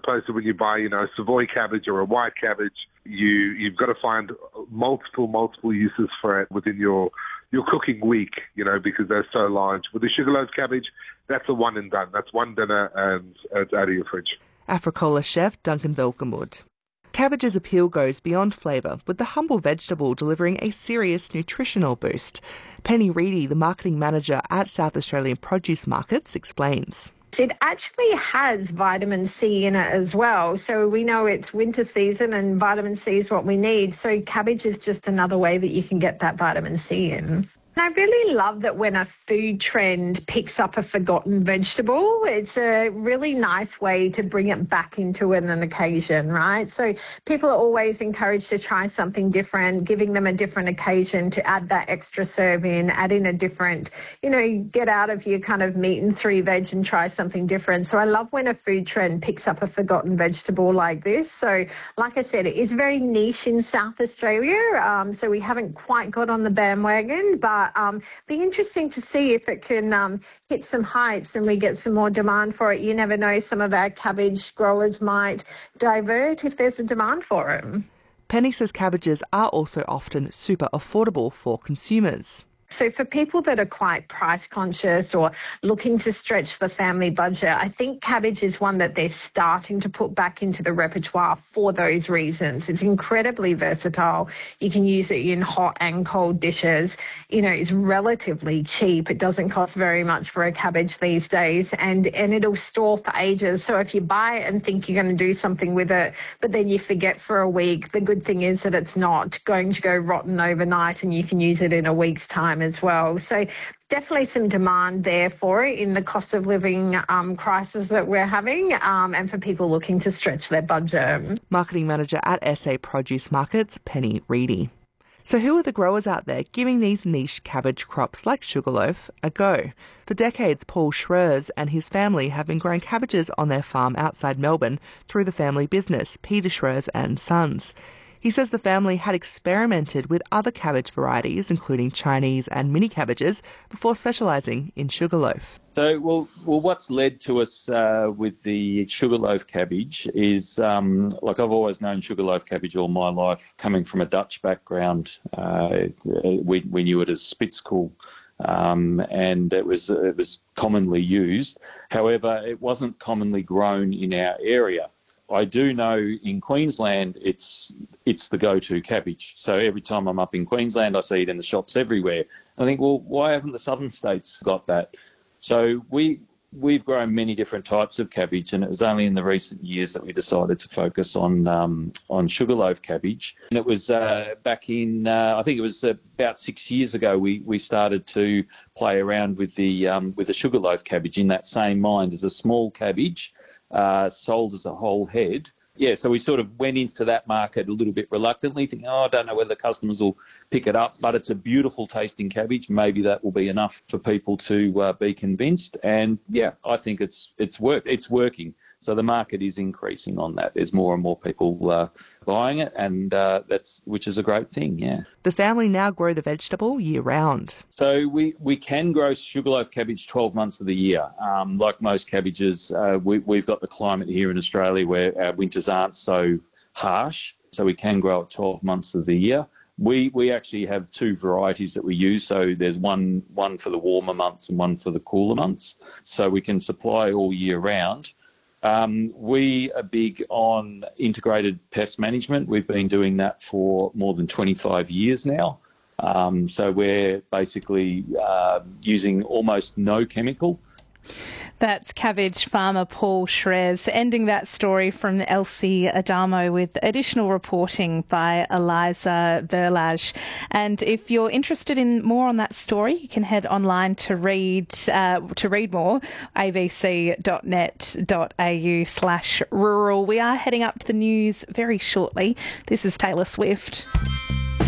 opposed to when you buy, Savoy cabbage or a white cabbage, you've got to find multiple uses for it within your cooking week, because they're so large. With the sugarloaf cabbage, that's a one and done. That's one dinner and it's out of your fridge. Africola chef Duncan Velkemood. Cabbage's appeal goes beyond flavour, with the humble vegetable delivering a serious nutritional boost. Penny Reedy, the marketing manager at South Australian Produce Markets, explains. It actually has vitamin C in it as well. So we know it's winter season and vitamin C is what we need. So cabbage is just another way that you can get that vitamin C in. I really love that when a food trend picks up a forgotten vegetable, it's a really nice way to bring it back into an occasion, right? So people are always encouraged to try something different, giving them a different occasion to add that extra serve in, add in a different, get out of your kind of meat and three veg and try something different. So I love when a food trend picks up a forgotten vegetable like this. So like I said, it is very niche in South Australia. So we haven't quite got on the bandwagon, but be interesting to see if it can hit some heights and we get some more demand for it. You never know, some of our cabbage growers might divert if there's a demand for it. Penny says cabbages are also often super affordable for consumers. So for people that are quite price conscious or looking to stretch the family budget, I think cabbage is one that they're starting to put back into the repertoire for those reasons. It's incredibly versatile. You can use it in hot and cold dishes. It's relatively cheap. It doesn't cost very much for a cabbage these days, and it'll store for ages. So if you buy it and think you're going to do something with it, but then you forget for a week, the good thing is that it's not going to go rotten overnight and you can use it in a week's time as well. So definitely some demand there for it in the cost of living crisis that we're having, and for people looking to stretch their budget. Marketing manager at SA Produce Markets, Penny Reedy. So who are the growers out there giving these niche cabbage crops like sugarloaf a go? For decades, Paul Schreurs and his family have been growing cabbages on their farm outside Melbourne through the family business, Peter Schreurs and Sons. He says the family had experimented with other cabbage varieties, including Chinese and mini cabbages, before specialising in sugarloaf. So, what's led to us with the sugarloaf cabbage is, I've always known sugarloaf cabbage all my life, coming from a Dutch background. We knew it as Spitzkool, and it was commonly used. However, it wasn't commonly grown in our area. I do know in Queensland it's the go-to cabbage. So every time I'm up in Queensland, I see it in the shops everywhere. I think, well, why haven't the southern states got that? So we've grown many different types of cabbage, and it was only in the recent years that we decided to focus on sugarloaf cabbage. And it was back in, I think it was about 6 years ago, we started to play around with the sugarloaf cabbage in that same mind as a small cabbage. Sold as a whole head. Yeah, so we sort of went into that market a little bit reluctantly, thinking, I don't know whether the customers will pick it up, but it's a beautiful tasting cabbage. Maybe that will be enough for people to be convinced. And yeah, I think it's working. So the market is increasing on that. There's more and more people buying it, and which is a great thing, yeah. The family now grow the vegetable year-round. So we can grow sugarloaf cabbage 12 months of the year. Like most cabbages, we've got the climate here in Australia where our winters aren't so harsh, so we can grow it 12 months of the year. We actually have two varieties that we use, so there's one for the warmer months and one for the cooler months, so we can supply all year round. We are big on integrated pest management. We've been doing that for more than 25 years now. So we're basically using almost no chemical. That's cabbage farmer Paul Schreurs, ending that story from Elsie Adamo with additional reporting by Eliza Verlage. And if you're interested in more on that story, you can head online to read more, abc.net.au/rural. We are heading up to the news very shortly. This is Taylor Swift.